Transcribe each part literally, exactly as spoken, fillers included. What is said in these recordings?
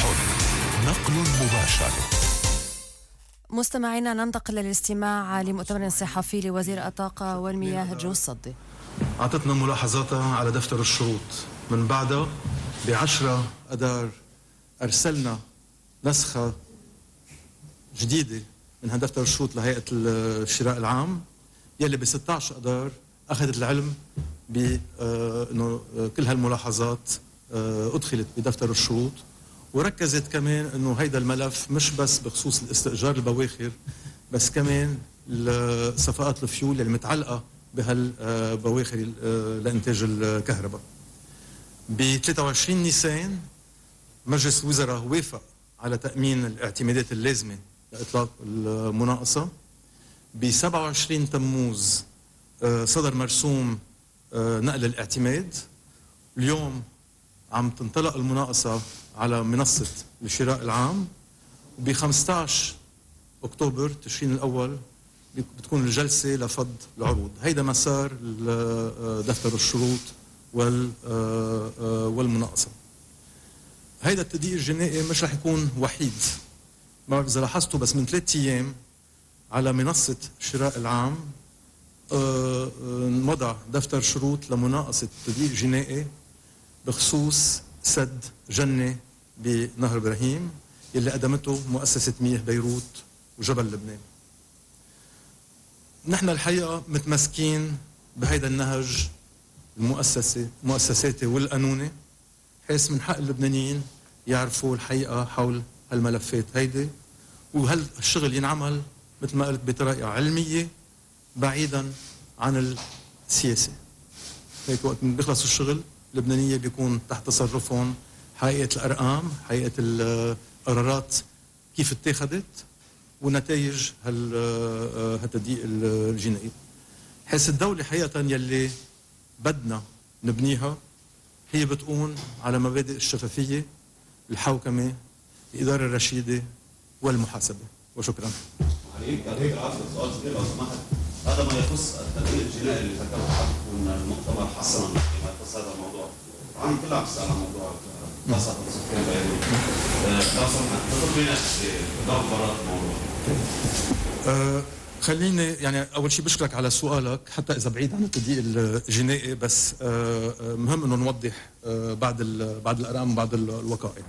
صباح نقل مباشر. مستمعينا ننتقل للاستماع لمؤتمر صحفي لوزير الطاقة والمياه جو الصدي. أعطتنا ملاحظاتها على دفتر الشروط، من بعدها بعشرة أدار أرسلنا نسخة جديدة من دفتر الشروط لهيئة الشراء العام، يلي ب ستة عشر أدار أخذت العلم بأنه كل هالملاحظات أدخلت بدفتر الشروط، وركزت كمان أنه هيدا الملف مش بس بخصوص الاستئجار البواخر، بس كمان صفقات الفيول اللي متعلقة بهالبواخر لإنتاج الكهرباء. ب ثلاثة وعشرين نيسان مجلس الوزراء وافق على تأمين الاعتمادات اللازمة لإطلاق المناقصة. ب سبعة وعشرين تموز صدر مرسوم نقل الاعتماد. اليوم عم تنطلق المناقصة على منصة الشراء العام، وب خمسة عشر أكتوبر تشرين الأول بتكون الجلسة لفض العروض. هيدا مسار دفتر الشروط والمناقصة. هيدا التدقيق الجنائي مش رح يكون وحيد، ما بعرف إذا لاحظتوا، بس من ثلاثة أيام على منصة الشراء العام وضع دفتر شروط لمناقصة تدقيق جنائي بخصوص سد جنة بنهر إبراهيم اللي قدمته مؤسسة مياه بيروت وجبل لبنان. نحن الحقيقة متمسكين بهيدا النهج المؤسسي مؤسساتي والقانوني، حيث من حق اللبنانيين يعرفوا الحقيقة حول هالملفات هيدي، وهالشغل ينعمل مثل ما قلت بطريقة علمية بعيدا عن السياسة. هيك وقت بيخلص الشغل اللبنانية بيكون تحت تصرفهم حقيقة الأرقام، حقيقة القرارات كيف اتخذت، ونتائج هالتدقيق الجنائي. حيث الدولة حقيقة يلي بدنا نبنيها هي بتقوم على مبادئ الشفافية، الحوكمة، الإدارة الرشيدة والمحاسبة. وشكرا. عليك عليك عاطل سؤال صغير لو سمحت. هذا ما يخص التدقيق الجنائي اللي ذكرته حضرتك المؤتمر حسنا فيما يخص هذا الموضوع. عم كلها عم تسأل عن موضوع خاصة السكان البياني. لو سمحت تطلبينا إضافة برات الموضوع. أه خليني يعني أول شيء بشكرك على سؤالك، حتى إذا بعيد عن التدقيق الجنائي، بس أه مهم إنه نوضح أه بعد بعد الأرقام وبعد الوقائع.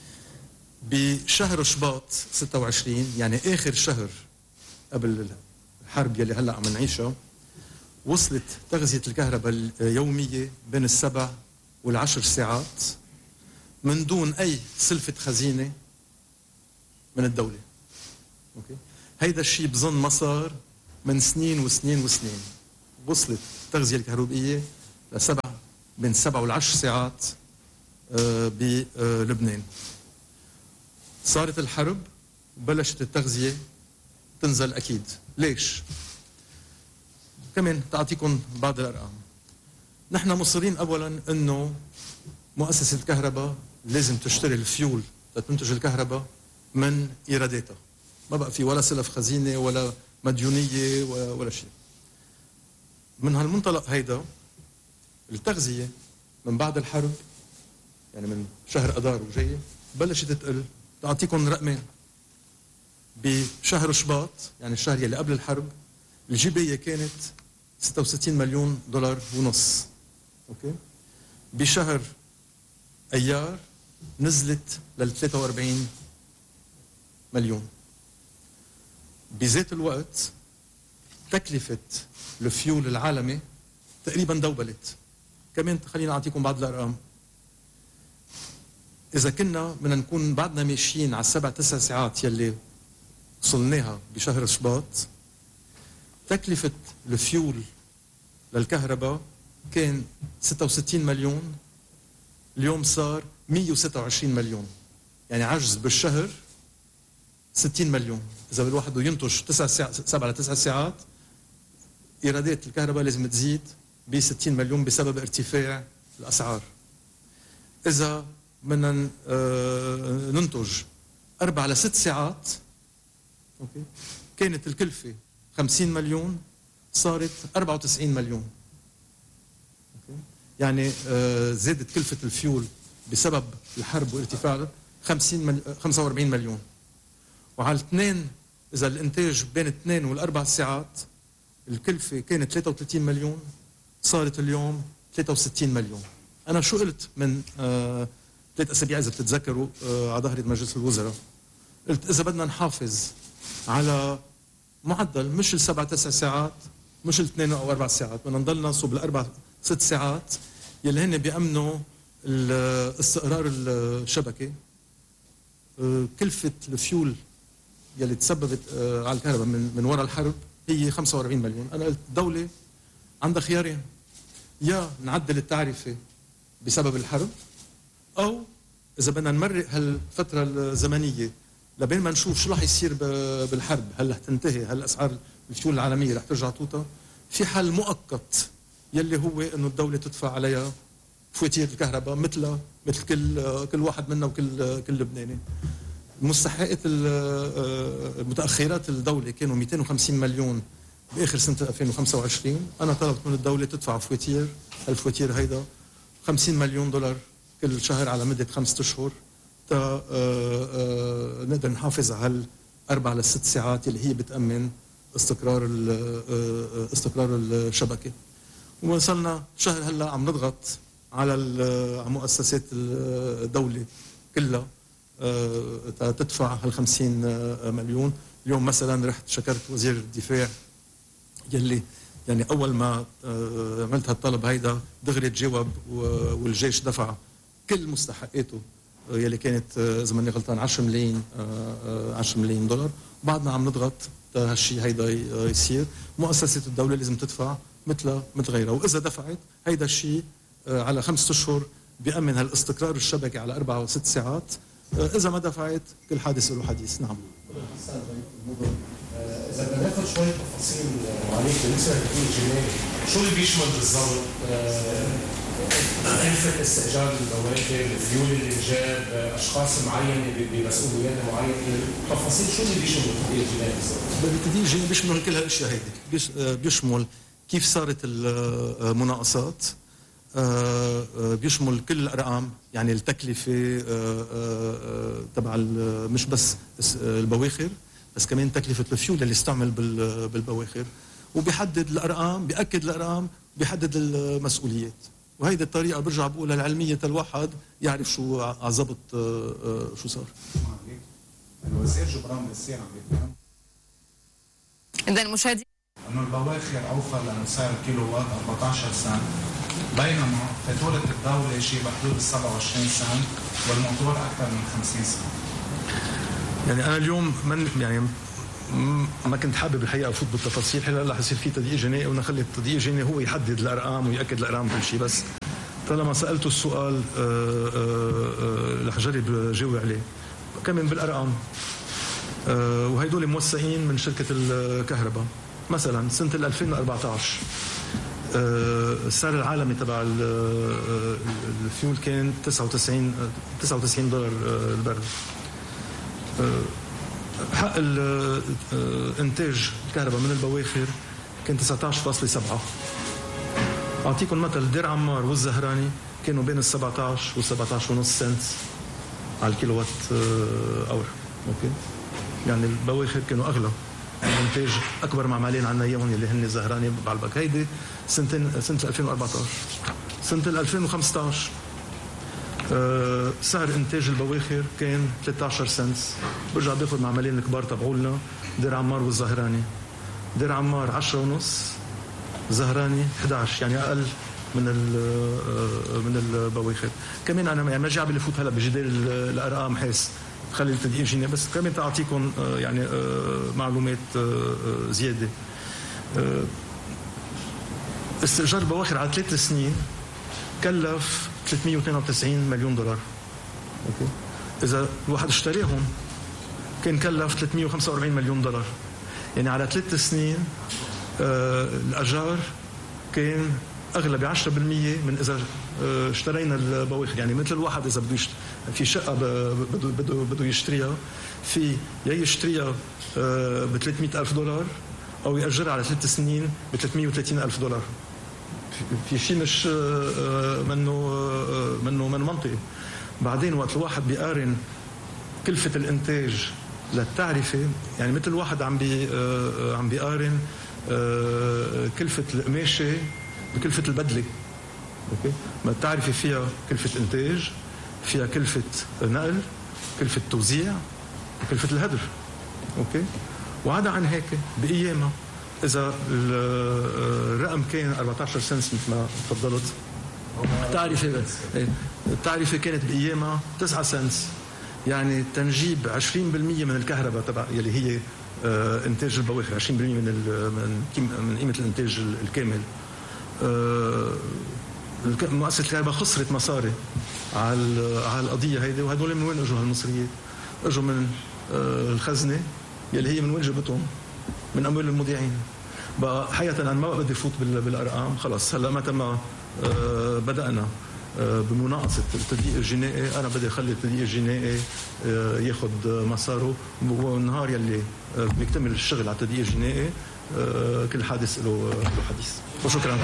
بشهر شباط ستة وعشرين، يعني آخر شهر قبل الحرب يلي هلا عم نعيشها، وصلت تغذية الكهرباء اليومية بين السبع والعشر ساعات من دون أي سلفة خزينة من الدولة. أوكي. هيدا الشيء بظن مسار من سنين وسنين وسنين. وصلت التغذية الكهربائية لسبع بين سبع والعشر ساعات بلبنان. صارت الحرب وبلشت التغذية تنزل أكيد. ليش؟ كمان تعطيكم بعض الأرقام. نحن مصرين أولا أنه مؤسسة الكهرباء لازم تشتري الفيول لتنتج الكهرباء من إيراداتها. ما بقى في ولا سلف خزينة ولا مديونية ولا شيء. من هالمنطلق هيدا التغذية من بعد الحرب، يعني من شهر أدار وجاية بلشت تقل. تعطيكم رقمين. بشهر شباط، يعني الشهر يلي قبل الحرب، الجيبية كانت ستة وستين مليون دولار ونص. اوكي. بشهر ايار نزلت لل ثلاثة وأربعين مليون. بذات الوقت تكلفة الفيول العالمي تقريبا دوبلت. كمان خلينا اعطيكم بعض الارقام. اذا كنا بدنا نكون بعدنا ماشيين على السبع تسع ساعات يلي وصلناها بشهر شباط، تكلفة الفيول للكهرباء كان ستة وستين مليون، اليوم صار مئة وستة وعشرين مليون. يعني عجز بالشهر ستين مليون. إذا الواحد بده ينتج تسع ساعات سبع لتسع ساعات، إيرادات الكهرباء لازم تزيد ب ستين مليون بسبب ارتفاع الأسعار. إذا بدنا ننتج أربع لست ساعات، أوكي، كانت الكلفة خمسين مليون، صارت أربعة وتسعين مليون. أوكي. يعني زادت كلفة الفيول بسبب الحرب وارتفاع خمسين مل... خمسة وأربعين مليون، وعلى الاثنين اذا الانتاج بين اثنين والاربع ساعات الكلفه كانت ثلاثة وثلاثين مليون، صارت اليوم ثلاثة وستين مليون. انا شو قلت من آه ثلاث اسابيع اذا بتتذكروا آه على ظهر مجلس الوزراء، قلت اذا بدنا نحافظ على معدل مش السبع تسع ساعات، مش الاثنين او اربع ساعات، بدنا نضلنا صوب الاربع ست ساعات يلي هن بيامنوا استقرار الشبكه. كلفه الفيول يلي تسببت على الكهرباء من من وراء الحرب هي خمسة وأربعين مليون. انا قلت الدوله عندها خيارين، يا نعدل التعرفه بسبب الحرب، او اذا بدنا نمرق هالفتره الزمنيه لبين ما نشوف شو رح يصير بالحرب، هل رح تنتهي، هل اسعار الفيول العالميه رح ترجع توطى، في حل مؤقت يلي هو انه الدوله تدفع عليها فواتير الكهرباء مثلها مثل كل كل واحد منا وكل كل لبناني. مستحقات متاخرات الدوله كانوا مئتين وخمسين مليون باخر سنه ألفين وخمسة وعشرين، انا طلبت من الدوله تدفع فواتير، الفواتير هيدا خمسين مليون دولار كل شهر على مده خمسة اشهر تا نقدر نحافظ على الاربع لست ساعات اللي هي بتامن استقرار استقرار الشبكه. ووصلنا شهر هلا عم نضغط على مؤسسات الدوله كلها تدفع هال خمسين مليون. اليوم مثلا رحت شكرت وزير الدفاع يلي يعني اول ما عملت هالطلب هيدا دغري تجاوب والجيش دفع كل مستحقاته يلي كانت اذا ماني غلطان عشرة ملايين عشرة ملايين دولار. بعدنا عم نضغط هالشيء هيدا يصير. مؤسسه الدوله لازم تدفع مثلها مثل غيرها، واذا دفعت هيدا الشيء على خمسة اشهر بيأمن هالاستقرار الشبكي على اربع وست ساعات. اذا ما دفعت كل حادث له حديث. نعم. اذا بدنا ناخذ شويه تفاصيل عليك بالنسبه للتدبير الجنائي، شو اللي بيشمل بالضبط؟ كلفه استئجار البواخر، الفيول اللي انجاب، اشخاص معينه بمسؤوليات معينه، تفاصيل شو اللي بيشمل التدبير الجنائي بالضبط؟ التدبير الجنائي بيشمل كل هالاشياء هيدي، بيشمل كيف صارت المناقصات، بيشمل كل الارقام، يعني التكلفه تبع مش بس البواخر بس كمان تكلفه الفيول اللي استعمل بالبواخر، وبيحدد الارقام، بياكد الارقام، بيحدد المسؤوليات. وهيدي الطريقه برجع بقولها العلميه الواحد يعرف شو على ضبط شو صار. الوزير جبران بيصير عم بيتكلم اذا المشاهدين انه البواخر اوفر لانه سعر الكيلو وات أربعة عشر سنت، بينما فاتوره الدوله شيء بحدود ال سبعة وعشرين سنت والموتور اكثر من خمسين سنت. يعني انا اليوم من يعني ما كنت حابب الحقيقه افوت بالتفاصيل، هلا رح يصير في تدقيق جنائي ونخلي التدقيق الجنائي هو يحدد الارقام وياكد الارقام كل شيء. بس طالما سالته السؤال رح جرب جاوب عليه كمان بالارقام. وهيدول موسعين من شركه الكهرباء. مثلا سنه ألفين وأربعة عشر السعر العالمي تبع الفيول كان تسعة وتسعين دولار البرميل. حق انتاج الكهرباء من البواخر كان تسعة عشر فاصلة سبعة. اعطيكم مثل، دير عمار والزهراني كانوا بين ال سبعة عشر وال سبعة عشر ونص سنت على الكيلو وات اور. اوكي، يعني البواخر كانوا اغلى، انتاج اكبر معملين عنا اياهم اللي هن الزهراني بعلبك. هيدي سنتين، سنه ألفين وأربعة عشر. سنه ألفين وخمسة عشر أه سعر انتاج البواخر كان ثلاثة عشر سنت. برجع باخذ معملين الكبار تبعولنا، دير عمار والزهراني. دير عمار عشرة ونص، زهراني أحد عشر، يعني اقل من من البواخر. كمان انا يعني ما جاي عم بفوت هلا بجدال الارقام حيث خلي التدقيق جيني، بس كمان تعطيكم يعني معلومات زياده. استئجار البواخر على ثلاث سنين كلف ثلاثمئة واثنين وتسعين مليون دولار. اوكي، اذا الواحد اشتريهم كان كلف ثلاثمئة وخمسة وأربعين مليون دولار. يعني على ثلاث سنين آه الاجار كان اغلى ب عشرة بالمئة من اذا آه اشترينا البواخر. يعني مثل الواحد اذا بده يشت... في شقه بده بده بده يشتريها، في يا يشتريها آه ب ثلاثمئة ألف دولار او ياجرها على ثلاث سنين ب ثلاثمئة وثلاثين ألف دولار. في شيء مش منه منه من منطقي. بعدين وقت الواحد بيقارن كلفة الإنتاج للتعرفة، يعني مثل واحد عم بي عم بيقارن كلفة القماشة بكلفة البدلة. أوكي، ما التعرفة فيها كلفة إنتاج، فيها كلفة نقل، كلفة توزيع، وكلفة الهدر. أوكي، وعدا عن هيك بأيامها إذا الرقم كان أربعة عشر سنت مثل ما تفضلت، التعرفة التعرفة كانت بأيامها تسعة سنت، يعني تنجيب عشرين بالمية من الكهرباء تبع يلي هي إنتاج البواخر، عشرين بالمية من من قيمة الإنتاج الكامل. مؤسسة الكهرباء خسرت مصاري على على القضية هيدي، وهدول من وين اجوا هالمصريات؟ اجوا من الخزنة يلي هي من وين جبتهم؟ من أموال المودعين. بقى حقيقة أنا ما بدي فوت بالأرقام، خلص هلا متى ما بدأنا بمناقصة التدقيق الجنائي، أنا بدي أخلي التدقيق الجنائي ياخد مساره، والنهار يلي بيكتمل الشغل على التدقيق الجنائي كل حادث له حديث. وشكرا.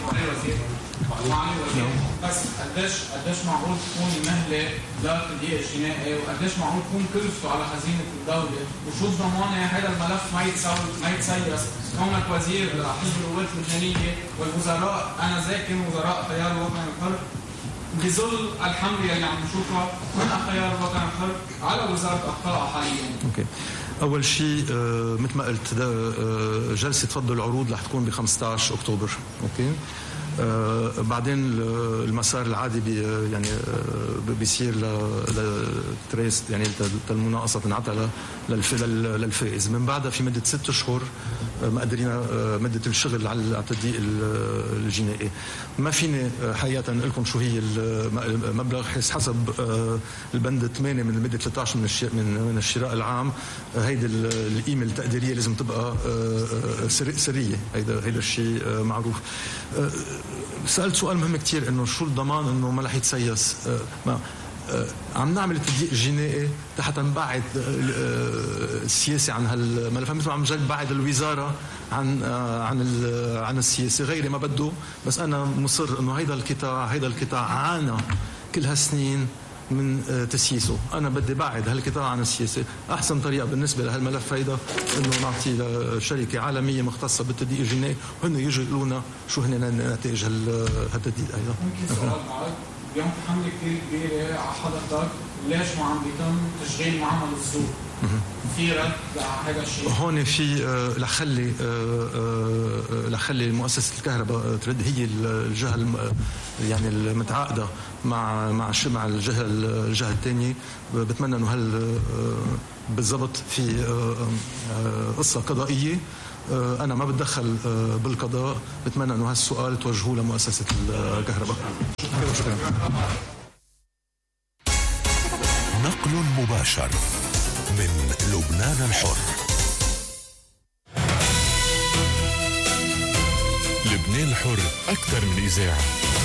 بس قديش قديش معقول تكون مهله للتدقيق الجنائي، وقديش معقول تكون كلفته على خزينه الدوله، وشو الضمانه هذا الملف ما يتسوي ما يتسيس كونك وزير حزب القوات اللبنانيه والوزراء انا ذاك وزراء تيار الوطن الحر بظل الحمله اللي عم نشوفها من تيار الوطن الحر على وزاره القضاء حاليا. اوكي. أول شيء آه مثل ما قلت آه جلسة فض العروض رح تكون ب خمسة عشر أكتوبر. أوكي. آه بعدين المسار العادي بي يعني آه بيصير للتريس يعني المناقصة تنعطى للفائز. من بعدها في مدة ست شهور آه مقدرين آه مدة الشغل على التدقيق الجنائي. ما فيني حقيقة نقول لكم شو هي المبلغ حسب آه البند ثمانية من المدة ثلاثة عشر من من من الشراء العام. آه هيدي القيمة التقديرية لازم تبقى آه سرية. هيدا هيدا الشيء آه معروف. آه سألت سؤال مهم كتير إنه شو الضمان إنه ما رح يتسيس. آه ما آه عم نعمل التدقيق الجنائي حتى نبعد آه السياسة عن هالملف، مثل ما عم نجرب بعد الوزارة عن آه عن عن السياسة. غيري ما بده، بس أنا مصر إنه هيدا القطاع هيدا القطاع عانى كل هالسنين من تسييسه. أنا بدي بعد هالقطاع عن السياسة. أحسن طريقة بالنسبة لهالملف هيدا إنه نعطي لشركة عالمية مختصة بالتدقيق الجنائي وهن يجوا يقولوا لنا شو هن نتائج هالتدقيق هيدا. ممكن سؤال معك؟ اليوم في حملة كثير كبيرة على حضرتك، ليش ما عم بيتم تشغيل معمل الزور؟ في رد على هذا الشيء؟ هون في آه لخلي آه آه لخلي مؤسسة الكهرباء ترد، هي الجهة يعني المتعاقدة مع مع مع الجهة الجهة الثانية. بتمنى انه هل بالضبط في قصة قضائية. أنا ما بتدخل بالقضاء. بتمنى انه هالسؤال توجهوه لمؤسسة الكهرباء. شكرا. نقل مباشر من لبنان الحر. لبنان الحر أكثر من إذاعة.